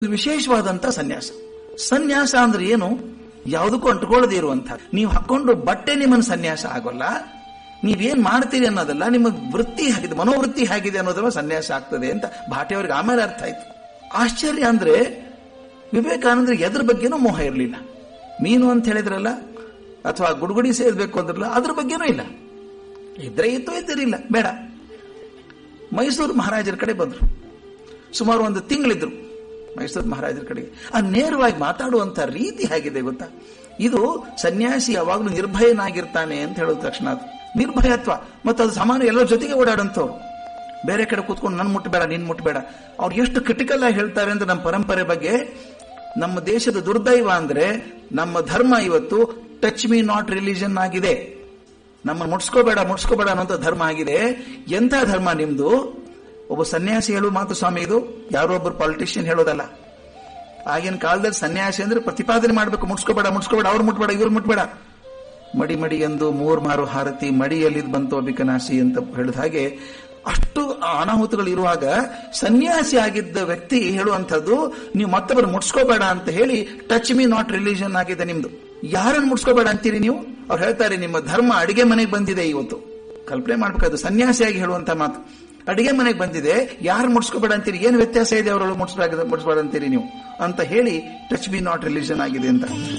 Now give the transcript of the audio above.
ವಿಶೇಷವಾದಂತ ಸನ್ಯಾಸ. ಸನ್ಯಾಸ ಅಂದ್ರೆ ಏನು? ಯಾವುದಕ್ಕೂ ಅಂಟ್ಕೊಳ್ಳದೆ ಇರುವಂತ. ನೀವು ಹಾಕೊಂಡು ಬಟ್ಟೆ ನಿಮ್ಮನ್ನು ಸನ್ಯಾಸ ಆಗೋಲ್ಲ. ನೀವೇನ್ ಮಾಡ್ತೀರಿ ಅನ್ನೋದಲ್ಲ, ನಿಮ್ಮ ವೃತ್ತಿ ಹೇಗಿದೆ, ಮನೋವೃತ್ತಿ ಹೇಗಿದೆ ಅನ್ನೋದಲ್ಲ ಸನ್ಯಾಸ ಆಗ್ತದೆ ಅಂತ ಭಾಟಿಯವ್ರಿಗೆ ಆಮೇಲೆ ಅರ್ಥ ಆಯ್ತು. ಆಶ್ಚರ್ಯ ಅಂದ್ರೆ ವಿವೇಕಾನಂದರಿಗೆ ಎದ್ರ ಬಗ್ಗೆನೂ ಮೋಹ ಇರಲಿಲ್ಲ. ಮೀನು ಅಂತ ಹೇಳಿದ್ರಲ್ಲ, ಅಥವಾ ಗುಡುಗುಡಿ ಸೇರ್ಬೇಕು ಅಂದ್ರಲ್ಲ, ಅದ್ರ ಬಗ್ಗೆನೂ ಇಲ್ಲ. ಇದ್ರೆ ಇತ್ತು, ಇದ್ದಿರಲಿಲ್ಲ, ಬೇಡ. ಮೈಸೂರು ಮಹಾರಾಜರ ಕಡೆ ಬಂದ್ರು. ಸುಮಾರು ಒಂದು ತಿಂಗಳಿದ್ರು ಮೈಸೂರು ಮಹಾರಾಜರ ಕಡೆಗೆ. ಆ ನೇರವಾಗಿ ಮಾತಾಡುವಂತ ರೀತಿ ಹೇಗಿದೆ ಗೊತ್ತಾ? ಇದು ಸನ್ಯಾಸಿ ಯಾವಾಗಲೂ ನಿರ್ಭಯನಾಗಿರ್ತಾನೆ ಅಂತ ಹೇಳೋದ ತಕ್ಷಣ ಅದು ನಿರ್ಭಯತ್ವ. ಮತ್ತು ಅದು ಸಮಾನ ಎಲ್ಲರ ಜೊತೆಗೆ ಓಡಾಡಂತವ್ರು. ಬೇರೆ ಕಡೆ ಕೂತ್ಕೊಂಡು ನನ್ ಮುಟ್ಟಬೇಡ, ನಿನ್ ಮುಟ್ಟಬೇಡ. ಅವ್ರು ಎಷ್ಟು ಕ್ರಿಟಿಕಲ್ ಆಗಿ ಹೇಳ್ತಾರೆ ಅಂದ್ರೆ ನಮ್ಮ ಪರಂಪರೆ ಬಗ್ಗೆ. ನಮ್ಮ ದೇಶದ ದುರ್ದೈವ ಅಂದ್ರೆ ನಮ್ಮ ಧರ್ಮ ಇವತ್ತು ಟಚ್ ಮೀ ನಾಟ್ ರಿಲಿಜನ್ ಆಗಿದೆ. ನಮ್ಮ ಮುಟ್ಸ್ಕೋಬೇಡ ಅನ್ನೋಂಥ ಧರ್ಮ ಆಗಿದೆ. ಎಂಥ ಧರ್ಮ ನಿಮ್ದು? ಒಬ್ಬ ಸನ್ಯಾಸಿ ಹೇಳುವ ಮಾತು ಸ್ವಾಮಿ ಇದು, ಯಾರೋ ಒಬ್ಬರು ಪಾಲಿಟಿಷಿಯನ್ ಹೇಳೋದಲ್ಲ. ಆಗಿನ ಕಾಲದಲ್ಲಿ ಸನ್ಯಾಸಿ ಅಂದ್ರೆ ಪ್ರತಿಪಾದನೆ ಮಾಡಬೇಕು, ಮುಟ್ಸ್ಕೋಬೇಡ, ಅವ್ರು ಮುಟ್ಬೇಡ, ಇವ್ರು ಮುಟ್ಬೇಡ. ಮಡಿ ಮಡಿ ಎಂದು ಮೂರ್ ಮಾರು ಹಾರತಿ, ಮಡಿಯಲ್ಲಿ ಬಂತು ಅಭಿಕನಾಸಿ ಅಂತ ಹೇಳಿದ ಹಾಗೆ ಅಷ್ಟು ಅನಾಹುತಗಳು ಇರುವಾಗ ಸನ್ಯಾಸಿ ಆಗಿದ್ದ ವ್ಯಕ್ತಿ ಹೇಳುವಂಥದ್ದು, ನೀವು ಮತ್ತೊಬ್ಬರು ಮುಟ್ಸ್ಕೋಬೇಡ ಅಂತ ಹೇಳಿ ಟಚ್ ಮೀ ನಾಟ್ ರಿಲಿಜನ್ ಆಗಿದೆ ನಿಮ್ದು. ಯಾರನ್ನು ಮುಟ್ಸ್ಕೋಬೇಡ ಅಂತೀರಿ ನೀವು? ಅವ್ರು ಹೇಳ್ತಾರೆ ನಿಮ್ಮ ಧರ್ಮ ಅಡಿಗೆ ಮನೆಗೆ ಬಂದಿದೆ ಇವತ್ತು. ಕಲ್ಪನೆ ಮಾಡ್ಬೇಕಾದ್ರು ಸನ್ಯಾಸಿಯಾಗಿ ಹೇಳುವಂತ ಮಾತು. ಅಡಿಗೆ ಮನೆಗೆ ಬಂದಿದೆ, ಯಾರು ಮುಟ್ಸ್ಕೋಬೇಡ ಅಂತೀರಿ? ಏನು ವ್ಯತ್ಯಾಸ ಇದೆ ಅವರೊಳಗೆ ಮುಟ್ಸ್ಬೇಡ ಅಂತೀರಿ ನೀವು ಅಂತ ಹೇಳಿ ಟಚ್ ಮೀ ನಾಟ್ ರಿಲಿಜನ್ ಆಗಿದೆ ಅಂತ.